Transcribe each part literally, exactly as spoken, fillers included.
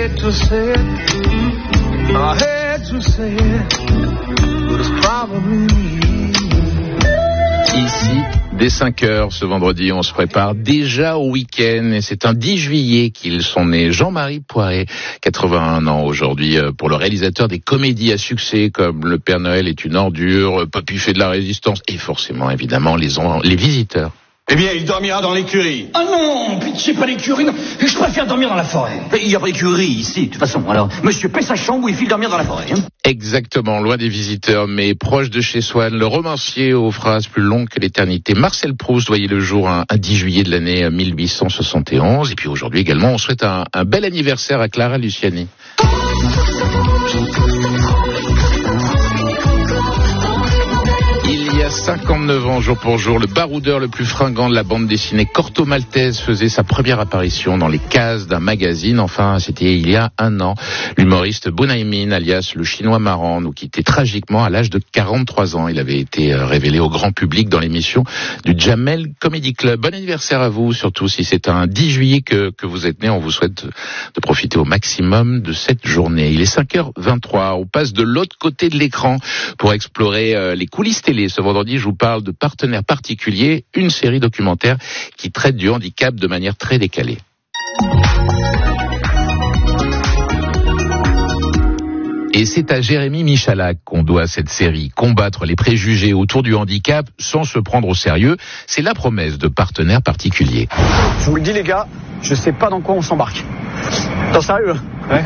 hate to say it, I hate to say it, but it's probably me. Ici, dès cinq heures ce vendredi, on se prépare déjà au week-end et c'est un dix juillet qu'ils sont nés. Jean-Marie Poiret, quatre-vingt-un ans aujourd'hui, pour le réalisateur des comédies à succès comme Le Père Noël est une ordure, Papy fait de la résistance et forcément, évidemment, les, on... les visiteurs. Eh bien, il dormira dans l'écurie. Ah non, pitié, pas l'écurie, non. Je préfère dormir dans la forêt. Il n'y a pas d'écurie ici, de toute façon. Alors, monsieur paie sa chambre ou il file dormir dans la forêt. Hein. Exactement, loin des visiteurs, mais proche de chez Swann, le romancier aux phrases plus longues que l'éternité, Marcel Proust, voyait le jour un, un dix juillet de l'année mille huit cent soixante et onze. Et puis aujourd'hui également, on souhaite un, un bel anniversaire à Clara Luciani. Il y a cinquante-neuf ans, jour pour jour, le baroudeur le plus fringant de la bande dessinée, Corto Maltese, faisait sa première apparition dans les cases d'un magazine. Enfin, c'était il y a un an. L'humoriste Bunaimin, alias le Chinois marrant, nous quittait tragiquement à l'âge de quarante-trois ans. Il avait été révélé au grand public dans l'émission du Jamel Comedy Club. Bon anniversaire à vous, surtout si c'est un dix juillet que, que vous êtes né. On vous souhaite de profiter au maximum de cette journée. Il est cinq heures vingt-trois. On passe de l'autre côté de l'écran pour explorer les coulisses télé. Ce vendredi, je vous parle de Partenaires particuliers, une série documentaire qui traite du handicap de manière très décalée. Et c'est à Jérémy Michalak qu'on doit cette série. Combattre les préjugés autour du handicap sans se prendre au sérieux, c'est la promesse de Partenaires particuliers. Je vous le dis les gars, je sais pas dans quoi on s'embarque. T'en sérieux? Ouais.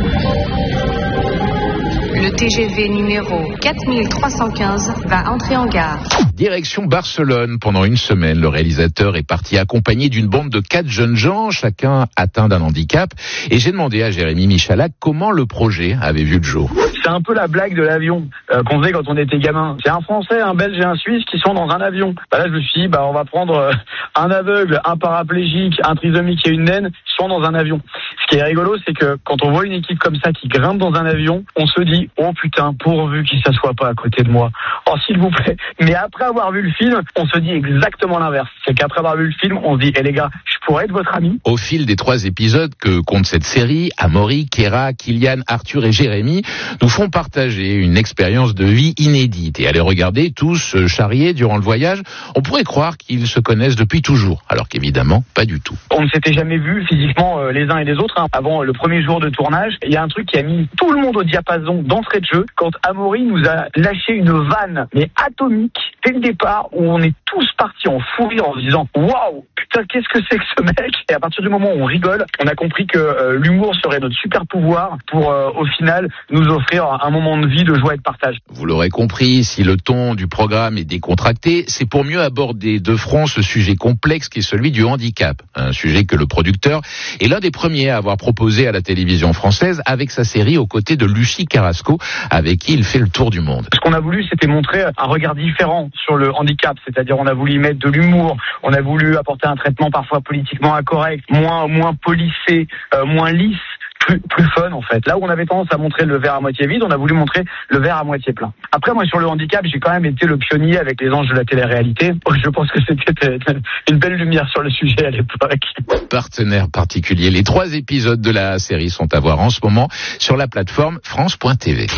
Le T G V numéro quatre mille trois cent quinze va entrer en gare. Direction Barcelone. Pendant une semaine, le réalisateur est parti accompagné d'une bande de quatre jeunes gens, chacun atteint d'un handicap. Et j'ai demandé à Jérémy Michalak comment le projet avait vu le jour. C'est un peu la blague de l'avion euh, qu'on faisait quand on était gamin. C'est un Français, un Belge et un Suisse qui sont dans un avion. Bah là, je me suis dit, bah on va prendre euh, un aveugle, un paraplégique, un trisomique et une naine qui sont dans un avion. Ce qui est rigolo, c'est que quand on voit une équipe comme ça qui grimpe dans un avion, on se dit, oh putain, pourvu qu'il s'assoit pas à côté de moi. Oh, s'il vous plaît. Mais après avoir vu le film, on se dit exactement l'inverse. C'est qu'après avoir vu le film, on se dit, eh les gars, je pourrais être votre ami. Au fil des trois épisodes que compte cette série, Amaury, Kéra, Kylian, Arthur et Jérémy nous font partager une expérience de vie inédite. Et à les regarder tous charriés durant le voyage, on pourrait croire qu'ils se connaissent depuis toujours. Alors qu'évidemment, pas du tout. On ne s'était jamais vus physiquement euh, les uns et les autres. Hein. Avant euh, le premier jour de tournage, il y a un truc qui a mis tout le monde au diapason d'entrée de jeu. Quand Amaury nous a lâché une vanne, mais atomique, dès le départ, où on est tous partis en fou rire en se disant « Waouh, putain, qu'est-ce que c'est que ce mec ?» Et à partir du moment où on rigole, on a compris que euh, l'humour serait notre super pouvoir pour, euh, au final, nous offrir un moment de vie, de joie et de partage. Vous l'aurez compris, si le ton du programme est décontracté, c'est pour mieux aborder de front ce sujet complexe qui est celui du handicap. Un sujet que le producteur est l'un des premiers à avoir proposé à la télévision française avec sa série aux côtés de Lucie Carrasco, avec qui il fait le tour du monde. Ce qu'on a voulu, c'était montrer un regard différent sur le handicap, c'est-à-dire on a voulu y mettre de l'humour, on a voulu apporter un traitement parfois politiquement incorrect, moins, moins policé, euh, moins lisse. Plus, plus fun en fait. Là où on avait tendance à montrer le verre à moitié vide, on a voulu montrer le verre à moitié plein. Après moi sur le handicap, j'ai quand même été le pionnier avec les anges de la télé-réalité. Je pense que c'était une belle lumière sur le sujet à l'époque. Partenaires particuliers. Les trois épisodes de la série sont à voir en ce moment sur la plateforme France point T V.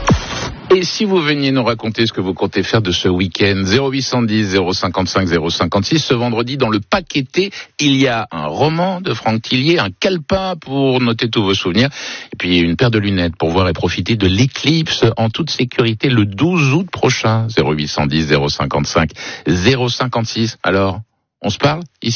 Et si vous veniez nous raconter ce que vous comptez faire de ce week-end, zéro huit cent dix, zéro cinquante-cinq, zéro cinquante-six, ce vendredi dans le Paqueté, il y a un roman de Franck Tillier, un calepin pour noter tous vos souvenirs, et puis une paire de lunettes pour voir et profiter de l'éclipse en toute sécurité le douze août prochain. zéro huit cent dix, zéro cinquante-cinq, zéro cinquante-six. Alors, on se parle ici ?